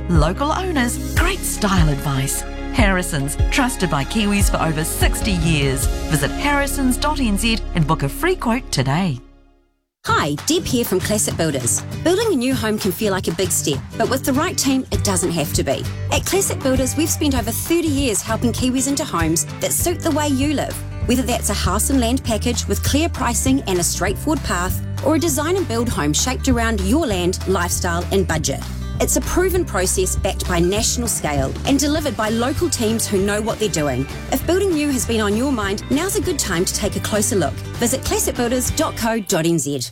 local owners, great style advice. Harrison's, trusted by Kiwis for over 60 years. Visit harrisons.nz and book a free quote today. Hi, Deb here from Classic Builders. Building a new home can feel like a big step, but with the right team, it doesn't have to be. At Classic Builders, we've spent over 30 years helping Kiwis into homes that suit the way you live. Whether that's a house and land package with clear pricing and a straightforward path, or a design and build home shaped around your land, lifestyle and budget. It's a proven process backed by national scale and delivered by local teams who know what they're doing. If building new has been on your mind, now's a good time to take a closer look. Visit classicbuilders.co.nz.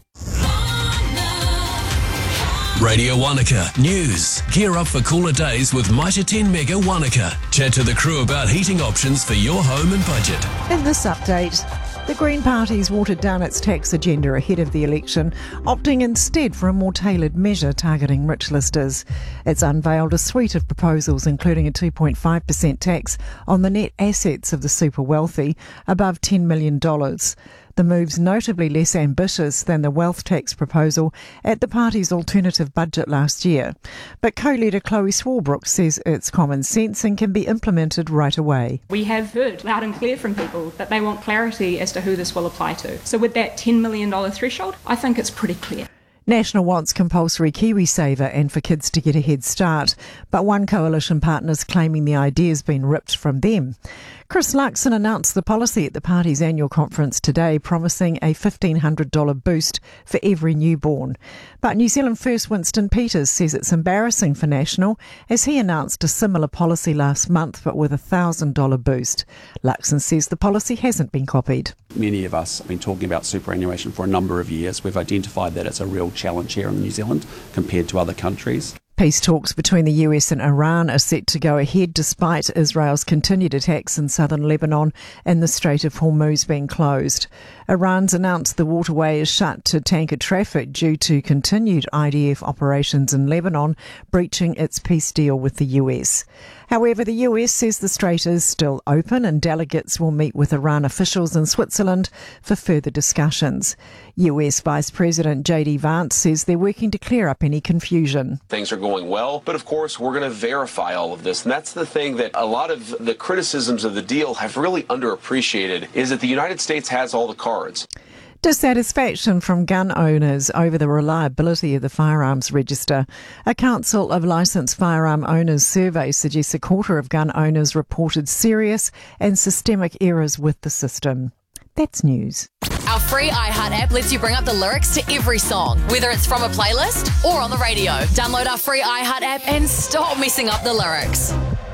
Radio Wanaka News. Gear up for cooler days with Mitre 10 Mega Wanaka. Chat to the crew about heating options for your home and budget. In this update, the Green Party's watered down its tax agenda ahead of the election, opting instead for a more tailored measure targeting rich listers. It's unveiled a suite of proposals including a 2.5% tax on the net assets of the super wealthy, above $10 million. The move's notably less ambitious than the wealth tax proposal at the party's alternative budget last year. But co-leader Chloe Swarbrick says it's common sense and can be implemented right away. We have heard loud and clear from people that they want clarity as to who this will apply to. So with that $10 million threshold, I think it's pretty clear. National wants compulsory KiwiSaver and for kids to get a head start, but one coalition partner's claiming the idea's been ripped from them. Chris Luxon announced the policy at the party's annual conference today, promising a $1,500 boost for every newborn. But New Zealand First Winston Peters says it's embarrassing for National, as he announced a similar policy last month, but with a $1,000 boost. Luxon says the policy hasn't been copied. Many of us have been talking about superannuation for a number of years. We've identified that it's a real challenge here in New Zealand compared to other countries. Peace talks between the US and Iran are set to go ahead despite Israel's continued attacks in southern Lebanon and the Strait of Hormuz being closed. Iran's announced the waterway is shut to tanker traffic due to continued IDF operations in Lebanon, breaching its peace deal with the US. However, the US says the strait is still open and delegates will meet with Iran officials in Switzerland for further discussions. US Vice President JD Vance says they're working to clear up any confusion. Things are going well, but of course we're going to verify all of this. And that's the thing that a lot of the criticisms of the deal have really underappreciated, is that the United States has all the cards. Dissatisfaction from gun owners over the reliability of the firearms register. A Council of Licensed Firearm Owners survey suggests a quarter of gun owners reported serious and systemic errors with the system. That's news. Our free iHeart app lets you bring up the lyrics to every song, whether it's from a playlist or on the radio. Download our free iHeart app and stop messing up the lyrics.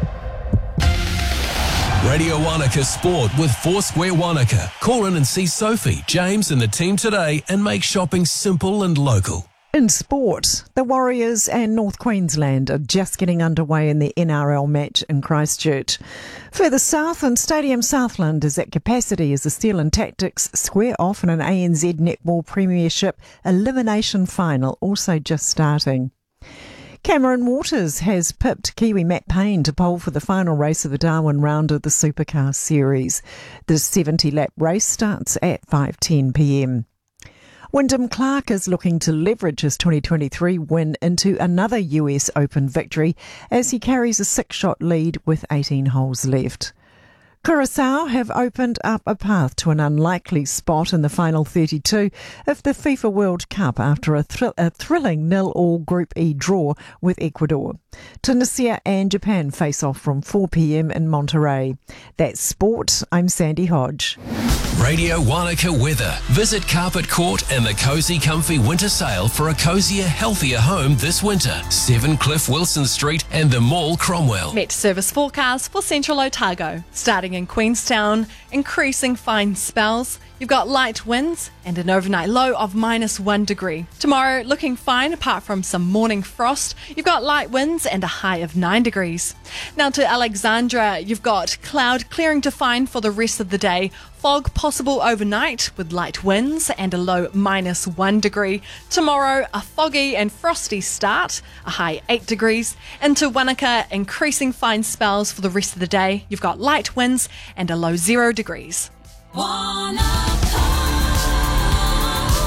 Radio Wanaka Sport with Foursquare Wanaka. Call in and see Sophie, James and the team today and make shopping simple and local. In sport, the Warriors and North Queensland are just getting underway in the NRL match in Christchurch. Further south, and Stadium Southland is at capacity as the Steel and Tactics square off in an ANZ Netball Premiership elimination final, also just starting. Cameron Waters has pipped Kiwi Matt Payne to pole for the final race of the Darwin round of the Supercar Series. The 70-lap race starts at 5:10 p.m. Wyndham Clark is looking to leverage his 2023 win into another US Open victory as he carries a 6-shot lead with 18 holes left. Curaçao have opened up a path to an unlikely spot in the final 32 of the FIFA World Cup after a thrilling 0-0 Group E draw with Ecuador. Tunisia and Japan face off from 4 p.m. in Monterrey. That's sport. I'm Sandy Hodge. Radio Wanaka weather. Visit Carpet Court and the Cosy Comfy Winter Sale for a cosier, healthier home this winter. 7 Cliff Wilson Street and the Mall Cromwell. Met service forecast for Central Otago. Starting in Queenstown, increasing fine spells. You've got light winds and an overnight low of -1 degree. Tomorrow, looking fine apart from some morning frost. You've got light winds and a high of 9 degrees. Now to Alexandra, you've got cloud clearing to fine for the rest of the day. Fog possible overnight with light winds and a low -1 degree. Tomorrow, a foggy and frosty start, a high 8 degrees. Into Wanaka, increasing fine spells for the rest of the day. You've got light winds and a low 0 degrees.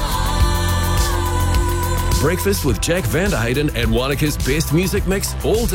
Breakfast with Jack Vanderhayden and Wanaka's best music mix all day.